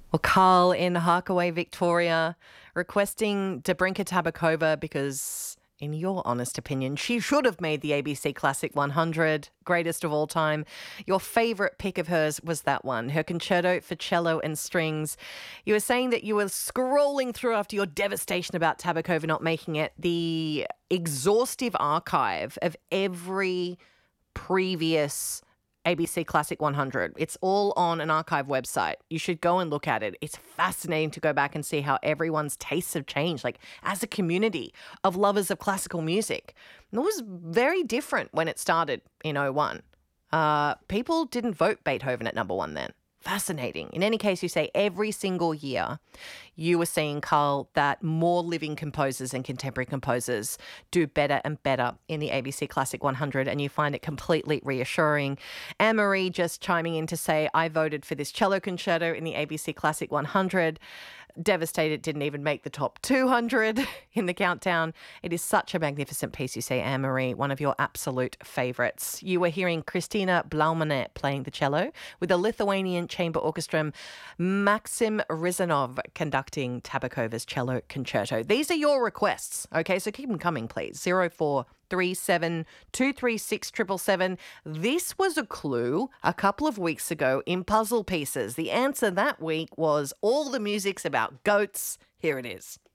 Well, Carl in Harkaway, Victoria, requesting Dobrinka Tabakova because, in your honest opinion, she should have made the ABC Classic 100, greatest of all time. Your favourite pick of hers was that one, her concerto for cello and strings. You were saying that you were scrolling through after your devastation about Tabakova not making it, the exhaustive archive of every previous ABC Classic 100. It's all on an archive website. You should go and look at it. It's fascinating to go back and see how everyone's tastes have changed, like as a community of lovers of classical music. And it was very different when it started in '01. People didn't vote Beethoven at number one then. Fascinating. In any case, you say every single year you were seeing, Carl, that more living composers and contemporary composers do better and better in the ABC Classic 100, and you find it completely reassuring. Anne-Marie just chiming in to say, I voted for this cello concerto in the ABC Classic 100. Devastated it didn't even make the top 200 in the countdown. It is such a magnificent piece, you say, Anne-Marie, one of your absolute favourites. You were hearing Christina Blaumanet playing the cello with the Lithuanian Chamber Orchestra, Maxim Rizanov conducting Tabakova's cello concerto. These are your requests, okay? So keep them coming, please. 0437 236 777. This was a clue a couple of weeks ago in Puzzle Pieces. The answer that week was all the music's about goats. Here it is.